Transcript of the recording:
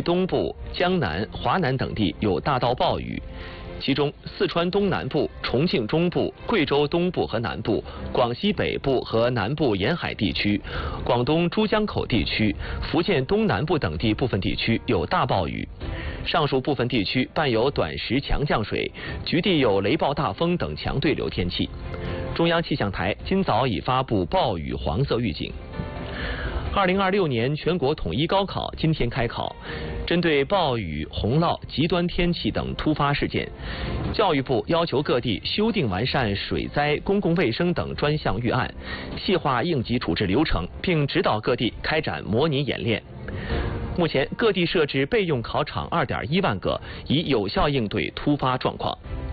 东部、江南、华南等地有大到暴雨。其中，四川东南部、重庆中部、贵州东部和南部、广西北部和南部沿海地区、广东珠江口地区、福建东南部等地部分地区有大暴雨。上述部分地区伴有短时强降水，局地有雷暴大风等强对流天气。中央气象台今早已发布暴雨黄色预警。2026年全国统一高考今天开考。针对暴雨、洪涝、极端天气等突发事件，教育部要求各地修订完善水灾、公共卫生等专项预案，细化应急处置流程，并指导各地开展模拟演练。目前，各地设置备用考场2.1万个，以有效应对突发状况。